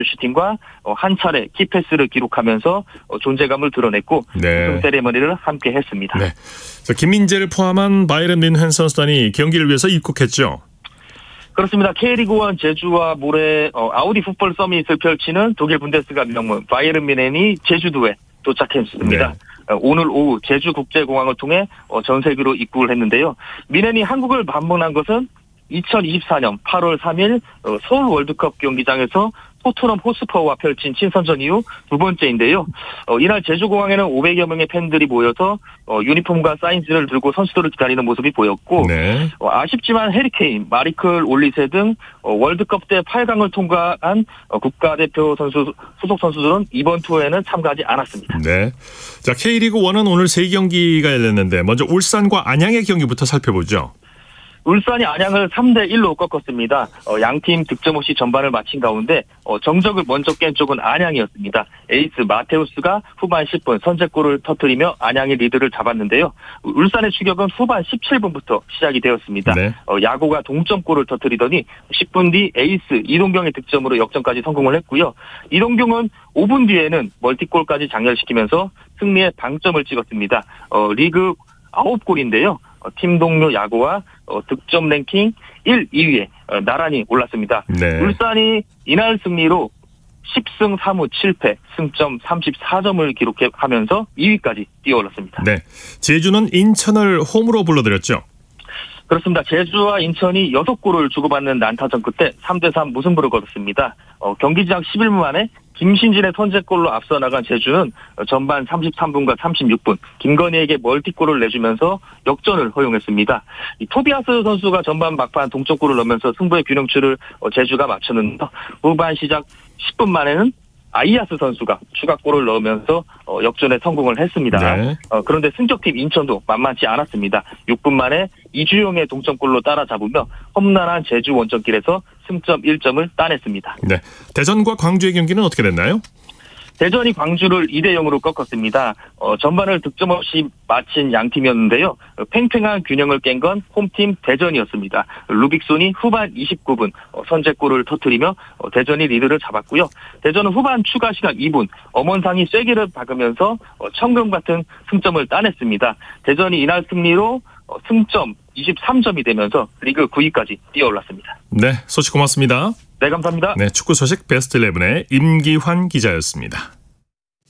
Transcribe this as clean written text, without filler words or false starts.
슈팅과 한 차례 키패스를 기록하면서 존재감을 드러냈고 우승 세레머니를 함께 했습니다. 네. 김민재를 포함한 바이에른 뮌헨 선수단이 경기를 위해서 입국했죠. 그렇습니다. K리그1 제주와 모레 아우디 풋볼 서밋을 펼치는 독일 분데스리가 명문 바이에른 뮌헨이 제주도에 도착했습니다. 오늘 오후 제주국제공항을 통해 전 세계로 입국을 했는데요. 뮌헨이 한국을 방문한 것은 2024년 8월 3일 서울 월드컵 경기장에서 토트넘 호스퍼와 펼친 친선전 이후 두 번째인데요. 이날 제주공항에는 500여 명의 팬들이 모여서 유니폼과 사인지를 들고 선수들을 기다리는 모습이 보였고 아쉽지만 해리케인, 마리클 올리세 등 월드컵 때 8강을 통과한 국가대표 선수 소속 선수들은 이번 투어에는 참가하지 않았습니다. 네. 자, K리그1은 오늘 3경기가 열렸는데 먼저 울산과 안양의 경기부터 살펴보죠. 울산이 안양을 3대1로 꺾었습니다. 양팀 득점 없이 전반을 마친 가운데 정적을 먼저 깬 쪽은 안양이었습니다. 에이스 마테우스가 후반 10분 선제골을 터뜨리며 안양의 리드를 잡았는데요. 울산의 추격은 후반 17분부터 시작이 되었습니다. 야고가 동점골을 터뜨리더니 10분 뒤 에이스 이동경의 득점으로 역전까지 성공을 했고요. 이동경은 5분 뒤에는 멀티골까지 장렬시키면서 승리의 방점을 찍었습니다. 리그 9골인데요. 팀 동료 야구와 득점 랭킹 1, 2위에 나란히 올랐습니다. 울산이 이날 승리로 10승 3무 7패, 승점 34점을 기록하면서 2위까지 뛰어올랐습니다. 네, 제주는 인천을 홈으로 불러들였죠. 그렇습니다. 제주와 인천이 6골을 주고받는 난타전 끝에 3대3 무승부를 거뒀습니다. 경기 시작 11분 만에 김신진의 선제골로 앞서 나간 제주는 전반 33분과 36분 김건희에게 멀티골을 내주면서 역전을 허용했습니다. 토비아스 선수가 전반 막판 동점골을 넣으면서 승부의 균형추를 제주가 맞췄는데 후반 시작 10분 만에는 아이아스 선수가 추가골을 넣으면서 역전에 성공을 했습니다. 그런데 승격팀 인천도 만만치 않았습니다. 6분 만에 이주영의 동점골로 따라잡으며 험난한 제주 원정길에서 승점 1점을 따냈습니다. 네, 대전과 광주의 경기는 어떻게 됐나요? 대전이 광주를 2대0으로 꺾었습니다. 전반을 득점 없이 마친 양팀이었는데요. 팽팽한 균형을 깬 건 홈팀 대전이었습니다. 루빅손이 후반 29분 선제골을 터뜨리며 대전이 리드를 잡았고요. 대전은 후반 추가 시간 2분 엄원상이 쐐기를 박으면서 천금 같은 승점을 따냈습니다. 대전이 이날 승리로 승점 23점이 되면서 리그 9위까지 뛰어올랐습니다. 네, 소식 고맙습니다. 네, 감사합니다. 네, 축구 소식 베스트 11의 임기환 기자였습니다.